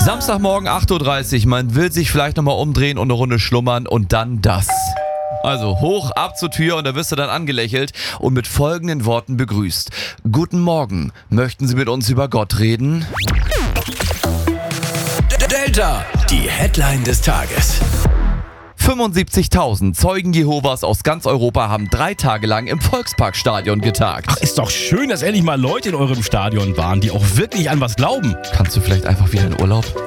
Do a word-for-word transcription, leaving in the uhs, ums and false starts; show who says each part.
Speaker 1: Samstagmorgen acht Uhr dreißig, man will sich vielleicht nochmal umdrehen und eine Runde schlummern und dann das. Also hoch ab zur Tür und da wirst du dann angelächelt und mit folgenden Worten begrüßt. Guten Morgen, möchten Sie mit uns über Gott reden?
Speaker 2: Delta, die Headline des Tages.
Speaker 1: fünfundsiebzigtausend Zeugen Jehovas aus ganz Europa haben drei Tage lang im Volksparkstadion getagt.
Speaker 3: Ach, ist doch schön, dass endlich mal Leute in eurem Stadion waren, die auch wirklich an was glauben.
Speaker 1: Kannst du vielleicht einfach wieder in Urlaub?